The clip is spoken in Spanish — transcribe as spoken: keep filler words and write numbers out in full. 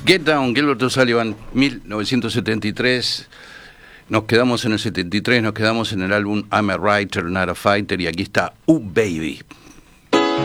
Get Down, Gilbert O'Sullivan, mil novecientos setenta y tres. Nos quedamos en el setenta y tres, nos quedamos en el álbum I'm a Writer, Not a Fighter, y aquí está Uh Baby.